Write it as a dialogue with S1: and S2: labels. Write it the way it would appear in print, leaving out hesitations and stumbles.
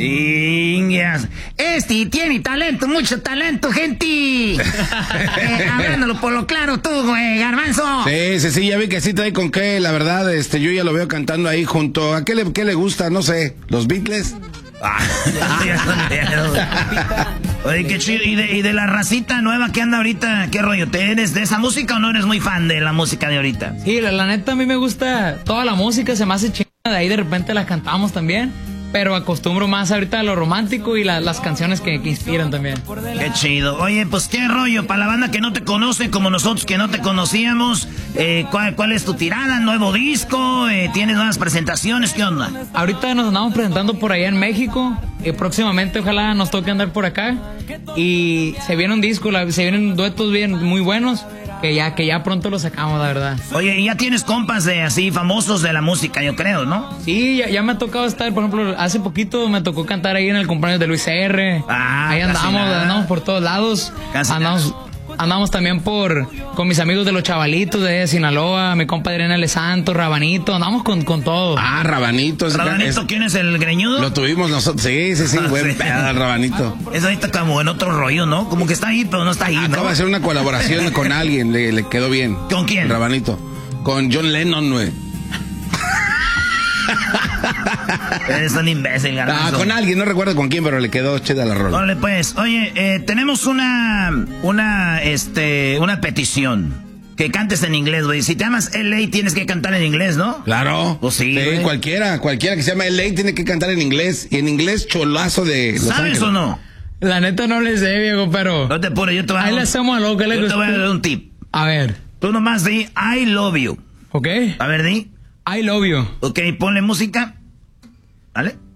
S1: Ingas. Tiene talento, mucho talento, gente. Hablándolo por lo claro tú, güey, Garbanzo.
S2: Sí, ya vi que sí trae con qué, la verdad, yo ya lo veo cantando ahí junto a qué le gusta, no sé, los Beatles.
S1: Oye, qué chido. ¿Y de la racita nueva que anda ahorita, qué rollo? ¿Te eres de esa música o no eres muy fan de la música de ahorita?
S3: Sí, la neta a mí me gusta toda la música, se me hace chingada, de ahí de repente la cantamos también. Pero acostumbro más ahorita a lo romántico y las canciones que inspiran también.
S1: Qué chido. Oye, pues qué rollo, para la banda que no te conoce, como nosotros que no te conocíamos, ¿cuál es tu tirada? ¿Nuevo disco? ¿Tienes nuevas presentaciones? ¿Qué onda?
S3: Ahorita nos andamos presentando por allá en México. Próximamente ojalá nos toque andar por acá. Y se viene un disco, se vienen duetos muy buenos. Que ya pronto lo sacamos, la verdad.
S1: Oye, y ya tienes compas de así famosos de la música, yo creo, ¿no?
S3: Sí, ya me ha tocado estar, por ejemplo, hace poquito me tocó cantar ahí en el cumpleaños de Luis R. Ahí andamos por todos lados. Andamos también con mis amigos de los Chavalitos de Sinaloa, mi compa Adrián Alessanto, Rabanito, andamos con todo.
S2: Rabanito.
S1: ¿Rabanito quién es, el greñudo?
S2: Lo tuvimos nosotros, sí, buen pedo el Rabanito.
S1: Es ahorita como en otro rollo, ¿no? Como que está ahí, pero no está ahí, ¿no?
S2: Acaba de hacer una colaboración con alguien, le quedó bien.
S1: ¿Con quién?
S2: Rabanito. Con John Lennon, güey.
S1: Eres un imbécil, Garbanzo.
S2: Con alguien, no recuerdo con quién, pero le quedó chida la rola.
S1: Vale, pues, oye, tenemos una petición. Que cantes en inglés, güey. Si te llamas LA, tienes que cantar en inglés, ¿no?
S2: Claro.
S1: Pues sí,
S2: cualquiera que se llame LA tiene que cantar en inglés. Y en inglés cholazo de Los
S1: ¿Sabes
S2: Ángeles.
S1: o no?
S3: La neta no le sé, viejo, pero...
S1: No te apures, yo te voy a dar
S3: ahí le hacemos a lo que le gusta.
S1: Yo te voy a dar un tip.
S3: A ver.
S1: Tú nomás di I love you.
S3: ¿Ok?
S1: A ver, di
S3: I love you.
S1: Ok, ponle música. ¿Vale?